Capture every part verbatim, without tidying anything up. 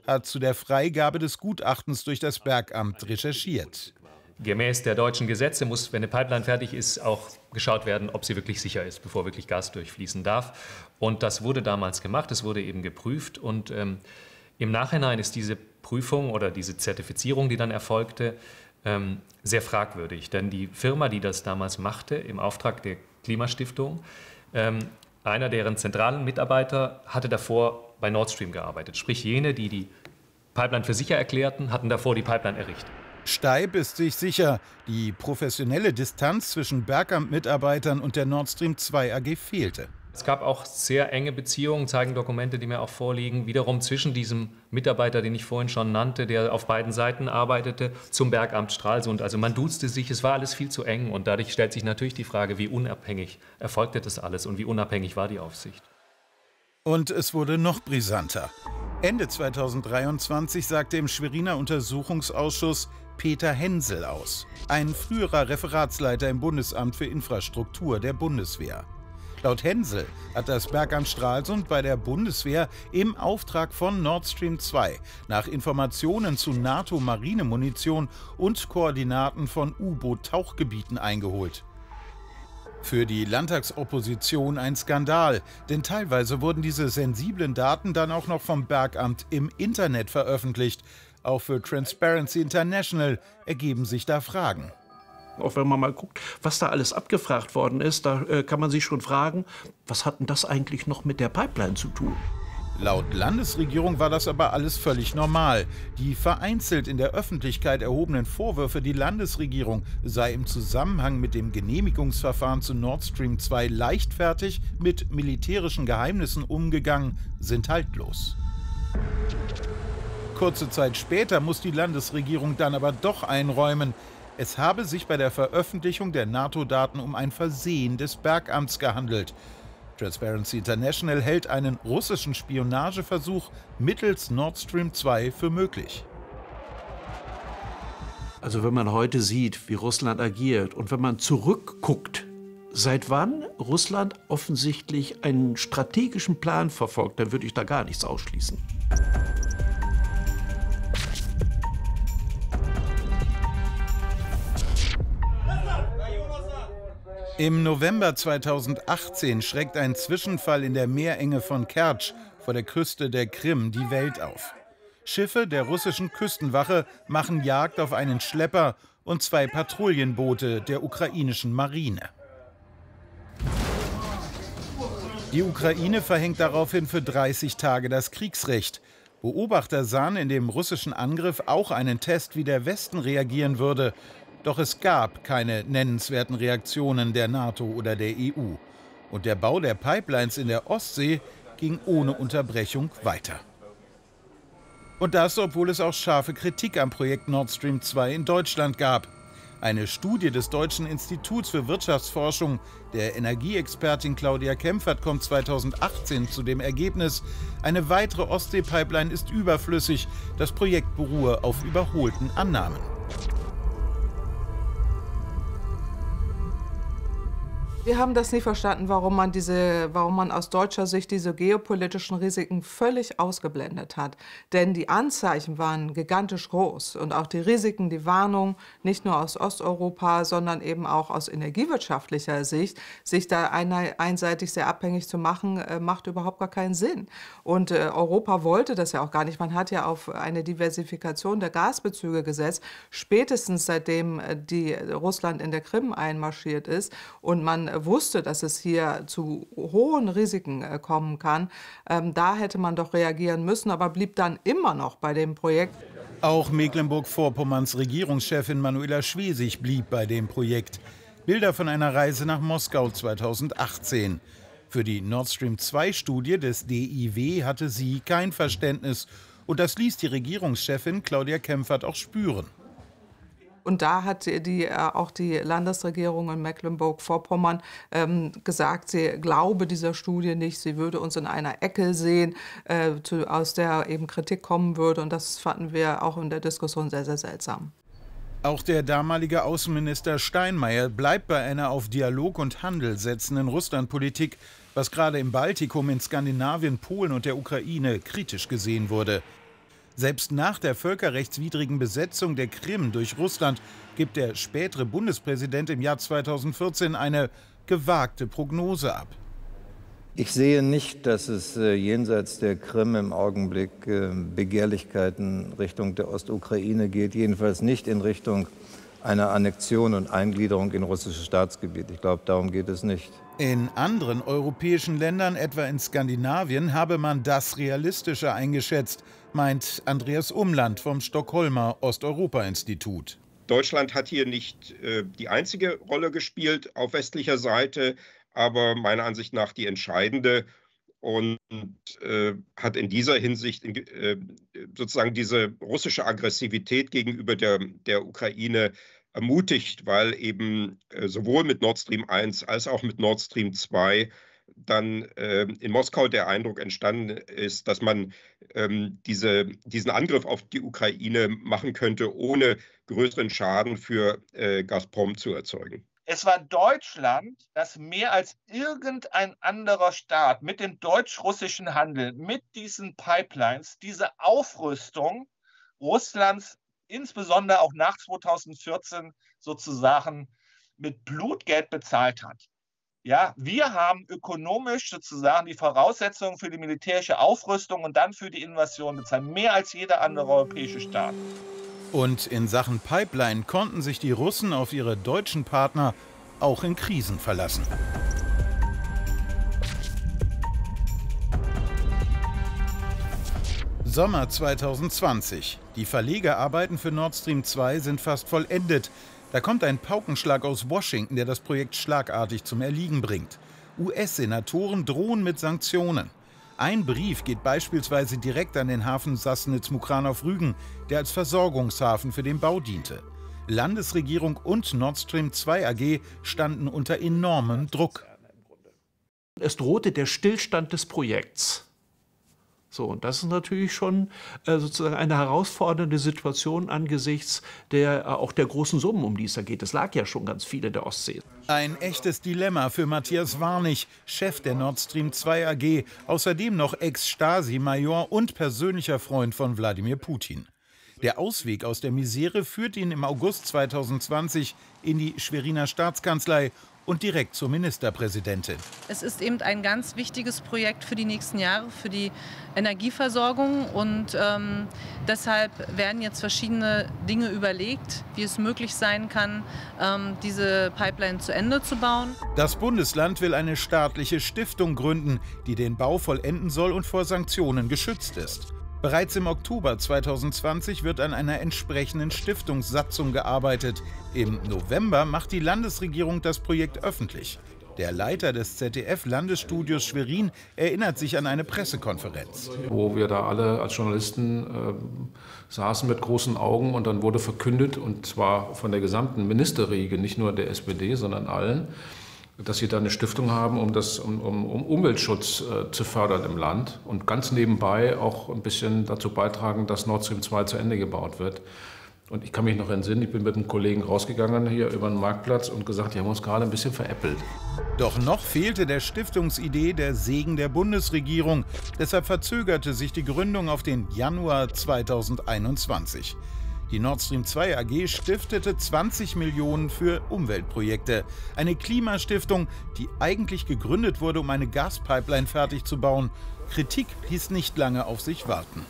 hat zu der Freigabe des Gutachtens durch das Bergamt recherchiert. Gemäß der deutschen Gesetze muss, wenn eine Pipeline fertig ist, auch geschaut werden, ob sie wirklich sicher ist, bevor wirklich Gas durchfließen darf. Und das wurde damals gemacht, es wurde eben geprüft. Und ähm, im Nachhinein ist diese Prüfung oder diese Zertifizierung, die dann erfolgte, ähm, sehr fragwürdig. Denn die Firma, die das damals machte, im Auftrag der Klimastiftung, ähm, einer deren zentralen Mitarbeiter hatte davor bei Nord Stream gearbeitet. Sprich, jene, die die Pipeline für sicher erklärten, hatten davor die Pipeline errichtet. Steib ist sich sicher, die professionelle Distanz zwischen Bergamt-Mitarbeitern und der Nord Stream zwei A G fehlte. Es gab auch sehr enge Beziehungen, zeigen Dokumente, die mir auch vorliegen, wiederum zwischen diesem Mitarbeiter, den ich vorhin schon nannte, der auf beiden Seiten arbeitete, zum Bergamt Stralsund. Also man duzte sich, es war alles viel zu eng und dadurch stellt sich natürlich die Frage, wie unabhängig erfolgte das alles und wie unabhängig war die Aufsicht. Und es wurde noch brisanter. Ende zweitausenddreiundzwanzig sagte im Schweriner Untersuchungsausschuss Peter Hensel aus, ein früherer Referatsleiter im Bundesamt für Infrastruktur der Bundeswehr. Laut Hensel hat das Bergamt Stralsund bei der Bundeswehr im Auftrag von Nord Stream zwei nach Informationen zu NATO-Marinemunition und Koordinaten von U-Boot-Tauchgebieten eingeholt. Für die Landtagsopposition ein Skandal, denn teilweise wurden diese sensiblen Daten dann auch noch vom Bergamt im Internet veröffentlicht. Auch für Transparency International ergeben sich da Fragen. Auch wenn man mal guckt, was da alles abgefragt worden ist, da äh, kann man sich schon fragen, was hat denn das eigentlich noch mit der Pipeline zu tun? Laut Landesregierung war das aber alles völlig normal. Die vereinzelt in der Öffentlichkeit erhobenen Vorwürfe, die Landesregierung sei im Zusammenhang mit dem Genehmigungsverfahren zu Nord Stream zwei leichtfertig mit militärischen Geheimnissen umgegangen, sind haltlos. Kurze Zeit später muss die Landesregierung dann aber doch einräumen, es habe sich bei der Veröffentlichung der NATO-Daten um ein Versehen des Bergamts gehandelt. Transparency International hält einen russischen Spionageversuch mittels Nord Stream zwei für möglich. Also wenn man heute sieht, wie Russland agiert und wenn man zurückguckt, seit wann Russland offensichtlich einen strategischen Plan verfolgt, dann würde ich da gar nichts ausschließen. Im November zweitausendachtzehn schreckt ein Zwischenfall in der Meerenge von Kertsch vor der Küste der Krim die Welt auf. Schiffe der russischen Küstenwache machen Jagd auf einen Schlepper und zwei Patrouillenboote der ukrainischen Marine. Die Ukraine verhängt daraufhin für dreißig Tage das Kriegsrecht. Beobachter sahen in dem russischen Angriff auch einen Test, wie der Westen reagieren würde. Doch es gab keine nennenswerten Reaktionen der NATO oder der E U. Und der Bau der Pipelines in der Ostsee ging ohne Unterbrechung weiter. Und das, obwohl es auch scharfe Kritik am Projekt Nord Stream zwei in Deutschland gab. Eine Studie des Deutschen Instituts für Wirtschaftsforschung der Energieexpertin Claudia Kempfert kommt zweitausendachtzehn zu dem Ergebnis, eine weitere Ostsee-Pipeline ist überflüssig, das Projekt beruhe auf überholten Annahmen. Wir haben das nie verstanden, warum man, diese, warum man aus deutscher Sicht diese geopolitischen Risiken völlig ausgeblendet hat. Denn die Anzeichen waren gigantisch groß und auch die Risiken, die Warnung, nicht nur aus Osteuropa, sondern eben auch aus energiewirtschaftlicher Sicht, sich da einseitig sehr abhängig zu machen, äh, macht überhaupt gar keinen Sinn. Und äh, Europa wollte das ja auch gar nicht. Man hat ja auf eine Diversifikation der Gasbezüge gesetzt, spätestens seitdem äh, die Russland in der Krim einmarschiert ist und man wusste, dass es hier zu hohen Risiken äh, kommen kann. Ähm, da hätte man doch reagieren müssen, aber blieb dann immer noch bei dem Projekt. Auch Mecklenburg-Vorpommerns Regierungschefin Manuela Schwesig blieb bei dem Projekt. Bilder von einer Reise nach Moskau zweitausendachtzehn. Für die Nord Stream zwei Studie des D I W hatte sie kein Verständnis. Und das ließ die Regierungschefin Claudia Kempfert auch spüren. Und da hat die, äh, auch die Landesregierung in Mecklenburg-Vorpommern ähm, gesagt, sie glaube dieser Studie nicht, sie würde uns in einer Ecke sehen, äh, zu, aus der eben Kritik kommen würde. Und das fanden wir auch in der Diskussion sehr, sehr seltsam. Auch der damalige Außenminister Steinmeier bleibt bei einer auf Dialog und Handel setzenden Russlandpolitik, was gerade im Baltikum, in Skandinavien, Polen und der Ukraine kritisch gesehen wurde. Selbst nach der völkerrechtswidrigen Besetzung der Krim durch Russland gibt der spätere Bundespräsident im Jahr zweitausendvierzehn eine gewagte Prognose ab. Ich sehe nicht, dass es äh, jenseits der Krim im Augenblick äh, Begehrlichkeiten Richtung der Ostukraine geht, jedenfalls nicht in Richtung einer Annexion und Eingliederung in russisches Staatsgebiet. Ich glaube, darum geht es nicht. In anderen europäischen Ländern, etwa in Skandinavien, habe man das realistischer eingeschätzt, meint Andreas Umland vom Stockholmer Osteuropa-Institut. Deutschland hat hier nicht äh, die einzige Rolle gespielt auf westlicher Seite, aber meiner Ansicht nach die entscheidende und äh, hat in dieser Hinsicht äh, sozusagen diese russische Aggressivität gegenüber der, der Ukraine ermutigt, weil eben äh, sowohl mit Nord Stream eins als auch mit Nord Stream zwei dann äh, in Moskau der Eindruck entstanden ist, dass man ähm, diese, diesen Angriff auf die Ukraine machen könnte, ohne größeren Schaden für äh, Gazprom zu erzeugen. Es war Deutschland, das mehr als irgendein anderer Staat mit dem deutsch-russischen Handel, mit diesen Pipelines, diese Aufrüstung Russlands, insbesondere auch nach zweitausendvierzehn sozusagen mit Blutgeld bezahlt hat. Ja, wir haben ökonomisch sozusagen die Voraussetzungen für die militärische Aufrüstung und dann für die Invasion bezahlt, mehr als jeder andere europäische Staat. Und in Sachen Pipeline konnten sich die Russen auf ihre deutschen Partner auch in Krisen verlassen. Sommer zweitausendzwanzig. Die Verlegerarbeiten für Nord Stream zwei sind fast vollendet. Da kommt ein Paukenschlag aus Washington, der das Projekt schlagartig zum Erliegen bringt. U S-Senatoren drohen mit Sanktionen. Ein Brief geht beispielsweise direkt an den Hafen Sassnitz-Mukran auf Rügen, der als Versorgungshafen für den Bau diente. Landesregierung und Nord Stream zwei A G standen unter enormem Druck. Es drohte der Stillstand des Projekts. So, und das ist natürlich schon äh, sozusagen eine herausfordernde Situation angesichts der, äh, auch der großen Summen, um die es da geht. Es lag ja schon ganz viel in der Ostsee. Ein echtes Dilemma für Matthias Warnig, Chef der Nord Stream zwei A G, außerdem noch Ex-Stasi-Major und persönlicher Freund von Wladimir Putin. Der Ausweg aus der Misere führt ihn im August zweitausendzwanzig in die Schweriner Staatskanzlei und direkt zur Ministerpräsidentin. Es ist eben ein ganz wichtiges Projekt für die nächsten Jahre, für die Energieversorgung. Und ähm, deshalb werden jetzt verschiedene Dinge überlegt, wie es möglich sein kann, ähm, diese Pipeline zu Ende zu bauen. Das Bundesland will eine staatliche Stiftung gründen, die den Bau vollenden soll und vor Sanktionen geschützt ist. Bereits im Oktober zweitausendzwanzig wird an einer entsprechenden Stiftungssatzung gearbeitet. Im November macht die Landesregierung das Projekt öffentlich. Der Leiter des Z D F-Landesstudios Schwerin erinnert sich an eine Pressekonferenz. Wo wir da alle als Journalisten äh, saßen mit großen Augen und dann wurde verkündet, und zwar von der gesamten Ministerriege, nicht nur der S P D, sondern allen, dass sie da eine Stiftung haben, um, das, um, um, um Umweltschutz äh, zu fördern im Land und ganz nebenbei auch ein bisschen dazu beitragen, dass Nord Stream zwei zu Ende gebaut wird. Und ich kann mich noch entsinnen, ich bin mit einem Kollegen rausgegangen hier über den Marktplatz und gesagt, die haben uns gerade ein bisschen veräppelt. Doch noch fehlte der Stiftungsidee der Segen der Bundesregierung. Deshalb verzögerte sich die Gründung auf den Januar zweitausendeinundzwanzig. Die Nord Stream zwei A G stiftete zwanzig Millionen für Umweltprojekte. Eine Klimastiftung, die eigentlich gegründet wurde, um eine Gaspipeline fertig zu bauen. Kritik ließ nicht lange auf sich warten.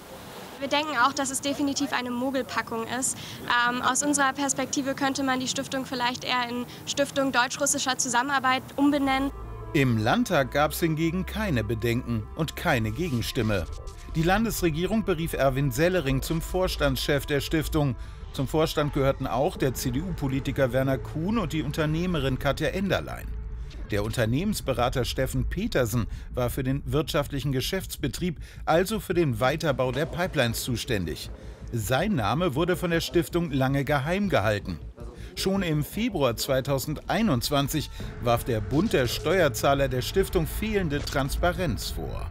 Wir denken auch, dass es definitiv eine Mogelpackung ist. Ähm, aus unserer Perspektive könnte man die Stiftung vielleicht eher in Stiftung deutsch-russischer Zusammenarbeit umbenennen. Im Landtag gab es hingegen keine Bedenken und keine Gegenstimme. Die Landesregierung berief Erwin Sellering zum Vorstandschef der Stiftung. Zum Vorstand gehörten auch der C D U-Politiker Werner Kuhn und die Unternehmerin Katja Enderlein. Der Unternehmensberater Steffen Petersen war für den wirtschaftlichen Geschäftsbetrieb, also für den Weiterbau der Pipelines zuständig. Sein Name wurde von der Stiftung lange geheim gehalten. Schon im Februar zweitausendeinundzwanzig warf der Bund der Steuerzahler der Stiftung fehlende Transparenz vor.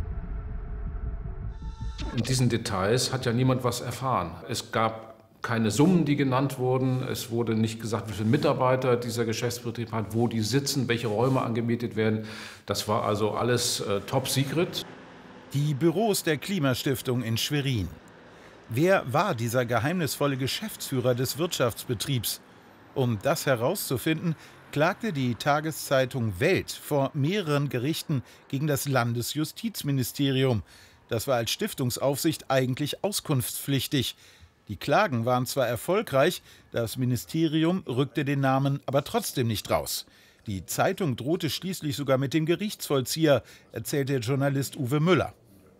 In diesen Details hat ja niemand was erfahren. Es gab keine Summen, die genannt wurden. Es wurde nicht gesagt, wie viele Mitarbeiter dieser Geschäftsbetrieb hat, wo die sitzen, welche Räume angemietet werden. Das war also alles äh, top secret. Die Büros der Klimastiftung in Schwerin. Wer war dieser geheimnisvolle Geschäftsführer des Wirtschaftsbetriebs? Um das herauszufinden, klagte die Tageszeitung Welt vor mehreren Gerichten gegen das Landesjustizministerium. Das war als Stiftungsaufsicht eigentlich auskunftspflichtig. Die Klagen waren zwar erfolgreich, das Ministerium rückte den Namen aber trotzdem nicht raus. Die Zeitung drohte schließlich sogar mit dem Gerichtsvollzieher, erzählt der Journalist Uwe Müller.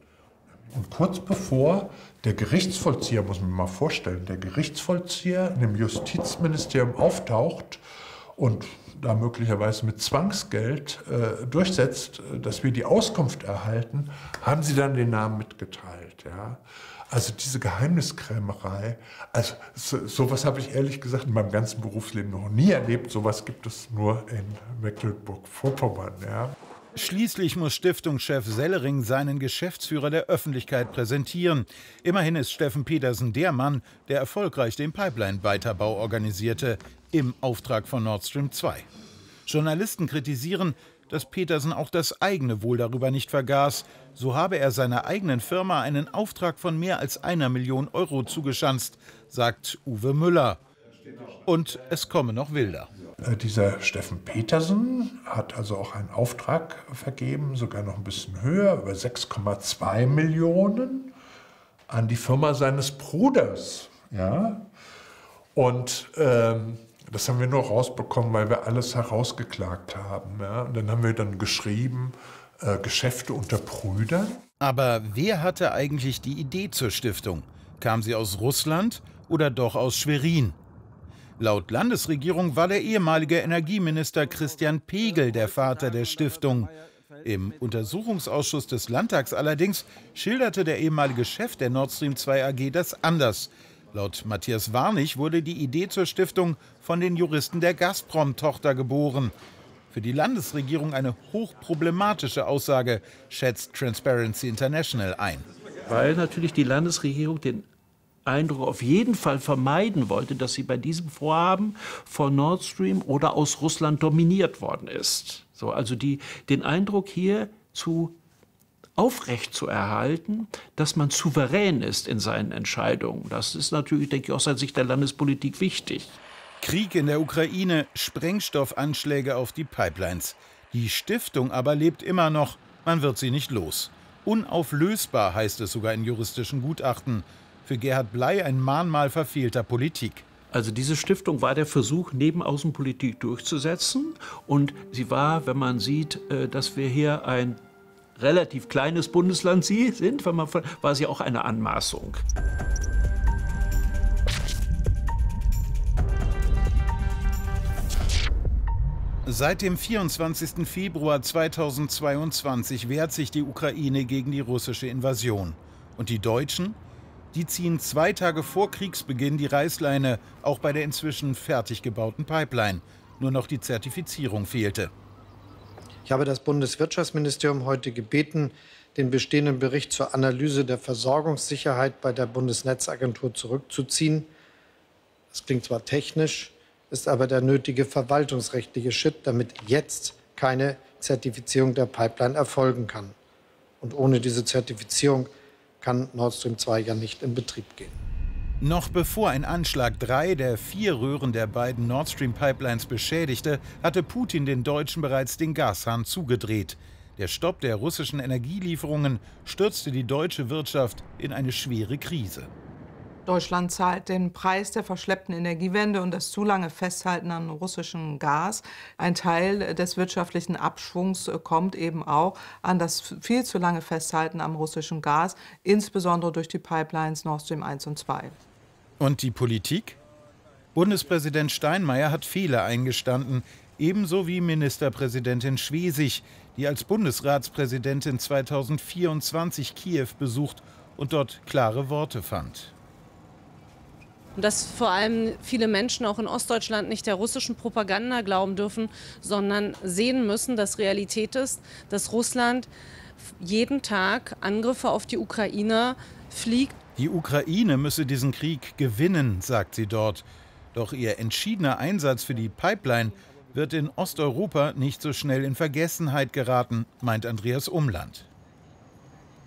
Und kurz bevor der Gerichtsvollzieher, muss man mal vorstellen, der Gerichtsvollzieher in dem Justizministerium auftaucht und da möglicherweise mit Zwangsgeld äh, durchsetzt, dass wir die Auskunft erhalten, haben sie dann den Namen mitgeteilt. Ja? Also diese Geheimniskrämerei, also so, sowas habe ich ehrlich gesagt in meinem ganzen Berufsleben noch nie erlebt. Sowas gibt es nur in Mecklenburg-Vorpommern. Ja? Schließlich muss Stiftungschef Sellering seinen Geschäftsführer der Öffentlichkeit präsentieren. Immerhin ist Steffen Petersen der Mann, der erfolgreich den Pipeline-Weiterbau organisierte, im Auftrag von Nord Stream zwei. Journalisten kritisieren, dass Petersen auch das eigene Wohl darüber nicht vergaß. So habe er seiner eigenen Firma einen Auftrag von mehr als einer Million Euro zugeschanzt, sagt Uwe Müller. Und es komme noch wilder. Dieser Steffen Petersen hat also auch einen Auftrag vergeben, sogar noch ein bisschen höher, über sechs Komma zwei Millionen an die Firma seines Bruders. Ja? Und ähm, das haben wir nur rausbekommen, weil wir alles herausgeklagt haben. Ja? Und dann haben wir dann geschrieben, äh, Geschäfte unter Brüdern. Aber wer hatte eigentlich die Idee zur Stiftung? Kam sie aus Russland oder doch aus Schwerin? Laut Landesregierung war der ehemalige Energieminister Christian Pegel der Vater der Stiftung. Im Untersuchungsausschuss des Landtags allerdings schilderte der ehemalige Chef der Nord Stream zwei A G das anders. Laut Matthias Warnig wurde die Idee zur Stiftung von den Juristen der Gazprom-Tochter geboren. Für die Landesregierung eine hochproblematische Aussage, schätzt Transparency International ein. Weil natürlich die Landesregierung den Eindruck auf jeden Fall vermeiden wollte, dass sie bei diesem Vorhaben von Nord Stream oder aus Russland dominiert worden ist. So, also die, den Eindruck hier zu aufrecht zu erhalten, dass man souverän ist in seinen Entscheidungen. Das ist natürlich, denke ich, aus der Sicht der Landespolitik wichtig. Krieg in der Ukraine, Sprengstoffanschläge auf die Pipelines. Die Stiftung aber lebt immer noch, man wird sie nicht los. Unauflösbar heißt es sogar in juristischen Gutachten. Für Gerhard Bley ein Mahnmal verfehlter Politik. Also diese Stiftung war der Versuch, neben Außenpolitik durchzusetzen. Und sie war, wenn man sieht, dass wir hier ein relativ kleines Bundesland sind, wenn man, war sie auch eine Anmaßung. Seit dem vierundzwanzigsten Februar zweitausendzweiundzwanzig wehrt sich die Ukraine gegen die russische Invasion. Und die Deutschen? Die ziehen zwei Tage vor Kriegsbeginn die Reißleine, auch bei der inzwischen fertig gebauten Pipeline. Nur noch die Zertifizierung fehlte. Ich habe das Bundeswirtschaftsministerium heute gebeten, den bestehenden Bericht zur Analyse der Versorgungssicherheit bei der Bundesnetzagentur zurückzuziehen. Das klingt zwar technisch, ist aber der nötige verwaltungsrechtliche Schritt, damit jetzt keine Zertifizierung der Pipeline erfolgen kann. Und ohne diese Zertifizierung kann Nord Stream zwei ja nicht in Betrieb gehen. Noch bevor ein Anschlag drei der vier Röhren der beiden Nord Stream Pipelines beschädigte, hatte Putin den Deutschen bereits den Gashahn zugedreht. Der Stopp der russischen Energielieferungen stürzte die deutsche Wirtschaft in eine schwere Krise. Deutschland zahlt den Preis der verschleppten Energiewende und das zu lange Festhalten an russischem Gas. Ein Teil des wirtschaftlichen Abschwungs kommt eben auch an das viel zu lange Festhalten am russischen Gas, insbesondere durch die Pipelines Nord Stream eins und zwei. Und die Politik? Bundespräsident Steinmeier hat Fehler eingestanden, ebenso wie Ministerpräsidentin Schwesig, die als Bundesratspräsidentin zweitausendvierundzwanzig Kiew besucht und dort klare Worte fand. Und dass vor allem viele Menschen auch in Ostdeutschland nicht der russischen Propaganda glauben dürfen, sondern sehen müssen, dass Realität ist, dass Russland jeden Tag Angriffe auf die Ukraine fliegt. Die Ukraine müsse diesen Krieg gewinnen, sagt sie dort. Doch ihr entschiedener Einsatz für die Pipeline wird in Osteuropa nicht so schnell in Vergessenheit geraten, meint Andreas Umland.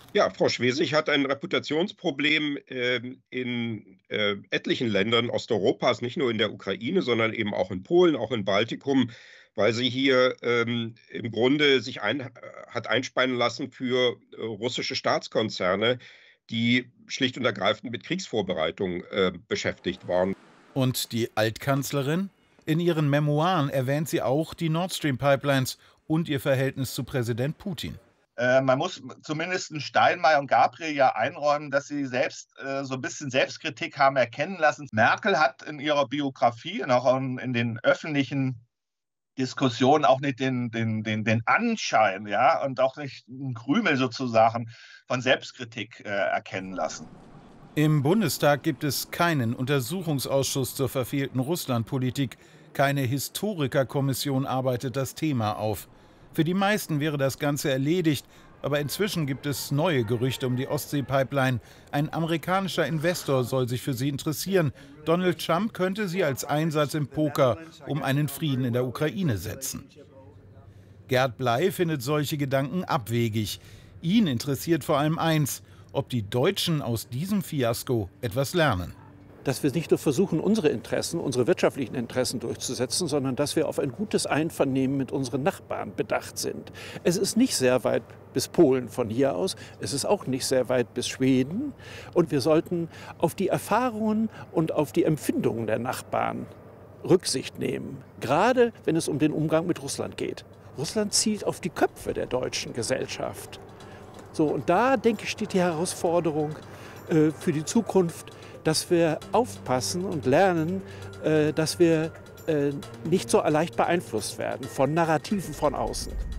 Ja, Frau Schwesig hat ein Reputationsproblem äh, in äh, etlichen Ländern Osteuropas, nicht nur in der Ukraine, sondern eben auch in Polen, auch im Baltikum, weil sie hier ähm, im Grunde sich ein, hat einspannen lassen für äh, russische Staatskonzerne, die schlicht und ergreifend mit Kriegsvorbereitung äh, beschäftigt waren. Und die Altkanzlerin? In ihren Memoiren erwähnt sie auch die Nord Stream Pipelines und ihr Verhältnis zu Präsident Putin. Äh, man muss zumindest Steinmeier und Gabriel ja einräumen, dass sie selbst äh, so ein bisschen Selbstkritik haben erkennen lassen. Merkel hat in ihrer Biografie und auch in, in den öffentlichen Diskussionen auch nicht den, den, den, den Anschein, ja, und auch nicht einen Krümel sozusagen von Selbstkritik äh, erkennen lassen. Im Bundestag gibt es keinen Untersuchungsausschuss zur verfehlten Russlandpolitik. Keine Historikerkommission arbeitet das Thema auf. Für die meisten wäre das Ganze erledigt, aber inzwischen gibt es neue Gerüchte um die Ostsee-Pipeline. Ein amerikanischer Investor soll sich für sie interessieren. Donald Trump könnte sie als Einsatz im Poker um einen Frieden in der Ukraine setzen. Gerd Bley findet solche Gedanken abwegig. Ihn interessiert vor allem eins: ob die Deutschen aus diesem Fiasko etwas lernen. Dass wir nicht nur versuchen, unsere Interessen, unsere wirtschaftlichen Interessen durchzusetzen, sondern dass wir auf ein gutes Einvernehmen mit unseren Nachbarn bedacht sind. Es ist nicht sehr weit bis Polen von hier aus, es ist auch nicht sehr weit bis Schweden. Und wir sollten auf die Erfahrungen und auf die Empfindungen der Nachbarn Rücksicht nehmen, gerade wenn es um den Umgang mit Russland geht. Russland zielt auf die Köpfe der deutschen Gesellschaft. So, und da, denke ich, steht die Herausforderung äh, für die Zukunft, dass wir aufpassen und lernen, äh, dass wir äh, nicht so leicht beeinflusst werden von Narrativen von außen.